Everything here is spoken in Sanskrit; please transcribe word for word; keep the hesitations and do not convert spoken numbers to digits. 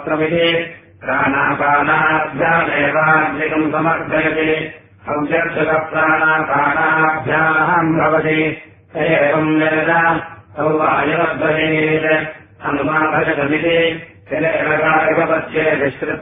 प्राणापानाभ्यामेवाग्निकम् समर्थयति अव्यर्थकप्राणापानाभ्याम् भवति एवम् वेद तौ वायुरध्वरेत् अनुमाभजतमिति